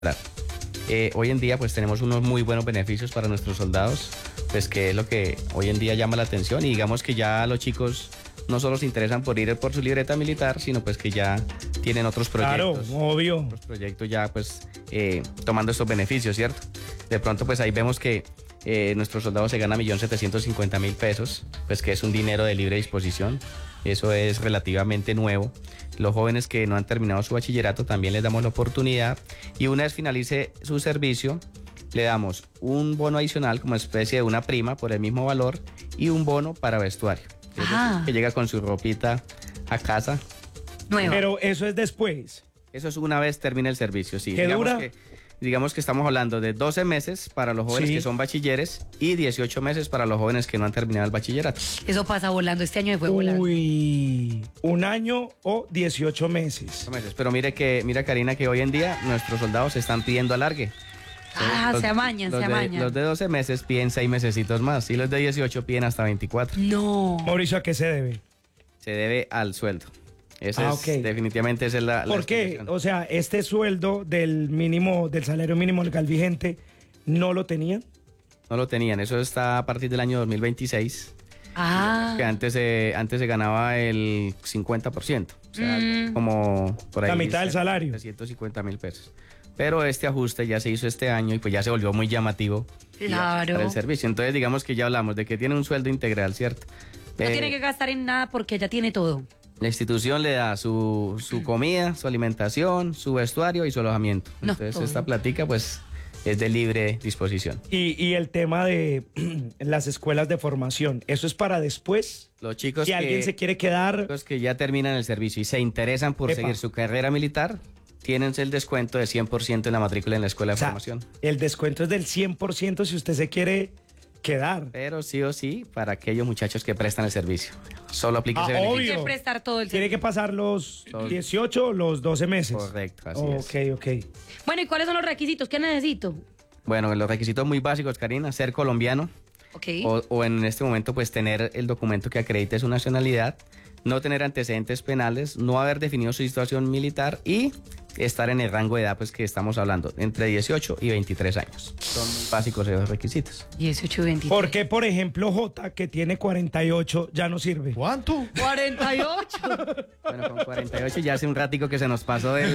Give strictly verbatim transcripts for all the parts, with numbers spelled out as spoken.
Eh, hoy en día pues tenemos unos muy buenos beneficios para nuestros soldados, pues que es lo que hoy en día llama la atención, y digamos que ya los chicos no solo se interesan por ir por su libreta militar, sino pues que ya tienen otros proyectos. Claro, obvio. Otros proyectos ya pues eh, tomando estos beneficios, ¿cierto? De pronto pues ahí vemos que eh, nuestros soldados se ganan un millón setecientos cincuenta mil pesos, pues que es un dinero de libre disposición. Eso es relativamente nuevo. Los jóvenes que no han terminado su bachillerato también les damos la oportunidad, y una vez finalice su servicio le damos un bono adicional como especie de una prima por el mismo valor y un bono para vestuario. Es decir, que llega con su ropita a casa. Nueva. Pero eso es después. Eso es una vez termina el servicio, sí. ¿Qué digamos dura? Que, digamos que estamos hablando de doce meses para los jóvenes Sí. que son bachilleres y dieciocho meses para los jóvenes que no han terminado el bachillerato. Eso pasa volando, este año fue volando. Uy, un año o dieciocho meses. meses. Pero mire que, mira Karina, que hoy en día nuestros soldados están pidiendo alargue. Ah, Los- se amañan, los se de- amañan. Los de doce meses piden seis mesecitos más y los de dieciocho piden hasta veinticuatro. No. Mauricio, ¿a qué se debe? Se debe al sueldo. Ese Ah, es, ok. definitivamente esa es la, la ¿Por qué? explicación. O sea, este sueldo del mínimo, del salario mínimo legal vigente, ¿no lo tenían? No lo tenían, eso está a partir del año dos mil veintiséis. Ah. Que antes se, antes se ganaba el cincuenta por ciento. O sea, Mm. como por ahí. La mitad del salario. trescientos cincuenta mil pesos. Pero este ajuste ya se hizo este año y pues ya se volvió muy llamativo. Claro. Para el servicio. Entonces digamos que ya hablamos de que tiene un sueldo integral, ¿cierto? No Eh, tiene que gastar en nada porque ya tiene todo. La institución le da su, su comida, su alimentación, su vestuario y su alojamiento. No, Entonces todo. esta platica pues es de libre disposición. Y, y el tema de las escuelas de formación, ¿eso es para después? Los chicos Si que, alguien se quiere quedar, chicos que ya terminan el servicio y se interesan por Epa. seguir su carrera militar, tienen el descuento de cien por ciento en la matrícula en la escuela de o sea, formación. el descuento es del cien por ciento si usted se quiere quedar. Pero sí o sí para aquellos muchachos que prestan el servicio. Solo aplica Ah, ese beneficio. obvio. Tiene que prestar todo el Tiene que servicio. pasar los Los- dieciocho o los doce meses. Correcto, así Ok, es. ok. Bueno, ¿y cuáles son los requisitos? ¿Qué necesito? Bueno, los requisitos muy básicos, Karina: ser colombiano, Ok. o, o en este momento pues tener el documento que acredite su nacionalidad, no tener antecedentes penales, no haber definido su situación militar y estar en el rango de edad pues que estamos hablando, entre dieciocho y veintitrés años. Son muy básicos esos requisitos. dieciocho, veintitrés. ¿Por qué, por ejemplo, J, que tiene cuarenta y ocho, ya no sirve? ¿Cuánto? cuarenta y ocho. Bueno, con cuarenta y ocho ya hace un ratico que se nos pasó del...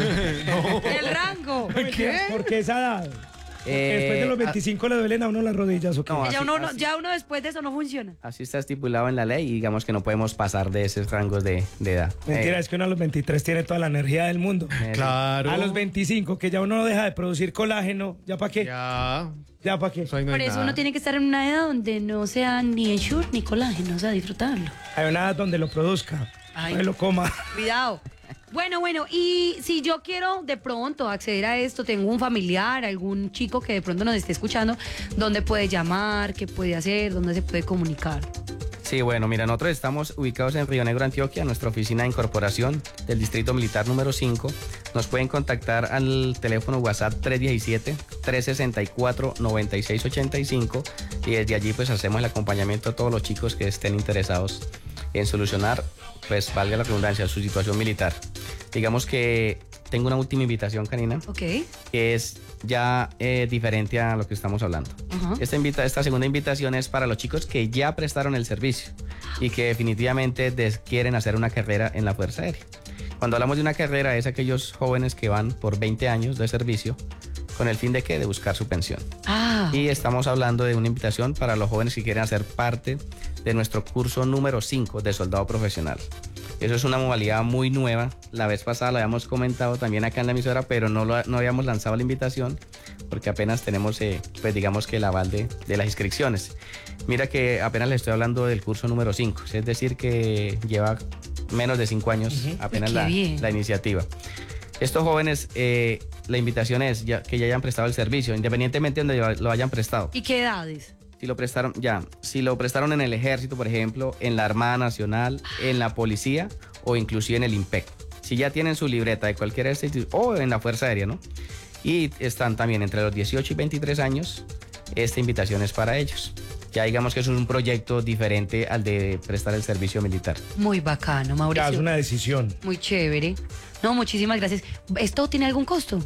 El rango. ¿Qué? ¿Por qué esa edad? Porque Eh, después de los ah, ya le duelen a uno las rodillas, ¿o qué? No, ya, así- uno, no- así- ya uno después de eso no funciona. Así está estipulado en la ley y digamos que no podemos pasar de esos rangos de, de edad. Mentira, Eh, es que uno a los veintitrés tiene toda la energía del mundo. eh, Claro. A los veinticinco, que ya uno no deja de producir colágeno, ¿ya para qué? Ya. ¿Ya para qué? Eso ahí no Por hay eso nada. uno tiene que estar en una edad donde no sea ni ensure ni colágeno, o sea, disfrutarlo. Hay una edad donde lo produzca, Ay. no lo coma. Cuidado. Bueno, bueno, y si yo quiero de pronto acceder a esto, tengo un familiar, algún chico que de pronto nos esté escuchando, ¿dónde puede llamar? ¿Qué puede hacer? ¿Dónde se puede comunicar? Sí, bueno, mira, nosotros estamos ubicados en Río Negro, Antioquia, nuestra oficina de incorporación del Distrito Militar número cinco. Nos pueden contactar al teléfono WhatsApp tres uno siete, tres seis cuatro, nueve seis ocho cinco y desde allí pues hacemos el acompañamiento a todos los chicos que estén interesados en solucionar, pues valga la redundancia, su situación militar. Digamos que tengo una última invitación, Karina, Ok. que es ya eh, diferente a lo que estamos hablando. Ajá. Esta, invita esta segunda invitación es para los chicos que ya prestaron el servicio y que definitivamente des- quieren hacer una carrera en la Fuerza Aérea. Cuando hablamos de una carrera es aquellos jóvenes que van por veinte años de servicio con el fin de qué, de buscar su pensión. Ah. Y estamos hablando de una invitación para los jóvenes que quieren hacer parte de nuestro curso número cinco de soldado profesional. Eso es una modalidad muy nueva. La vez pasada lo habíamos comentado también acá en la emisora, pero no, lo, no habíamos lanzado la invitación porque apenas tenemos, eh, pues digamos que el aval de, de las inscripciones. Mira que apenas le estoy hablando del curso número cinco, es decir que lleva menos de cinco años Ujú. apenas Qué la, bien. la iniciativa. Estos jóvenes, eh, la invitación es ya, que ya hayan prestado el servicio, independientemente de donde lo hayan prestado. ¿Y qué edades? Si lo prestaron, ya, si lo prestaron en el ejército, por ejemplo, en la Armada Nacional, en la policía o inclusive en el IMPEC. Si ya tienen su libreta de cualquier institución o en la Fuerza Aérea, ¿no? Y están también entre los dieciocho y veintitrés años, esta invitación es para ellos. Ya digamos que es un proyecto diferente al de prestar el servicio militar. Muy bacano, Ya Mauricio. es una decisión. Muy chévere. No, muchísimas gracias. ¿Esto tiene algún costo?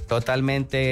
totalmente